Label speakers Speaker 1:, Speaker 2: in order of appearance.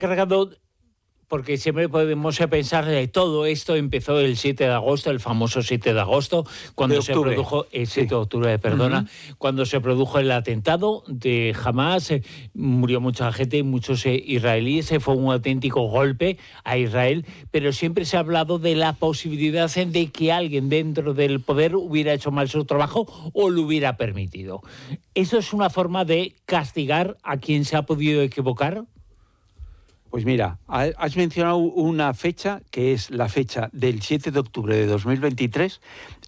Speaker 1: cargado, porque siempre podemos pensar de todo esto empezó el 7 de agosto, el famoso 7 de agosto, cuando se produjo el 7 de octubre, perdona, cuando se produjo el atentado de Hamás, murió mucha gente, muchos israelíes, fue un auténtico golpe a Israel, pero siempre se ha hablado de la posibilidad de que alguien dentro del poder hubiera hecho mal su trabajo o lo hubiera permitido. ¿Eso es una forma de castigar a quien se ha podido equivocar?
Speaker 2: Pues mira, has mencionado una fecha que es la fecha del 7 de octubre de 2023,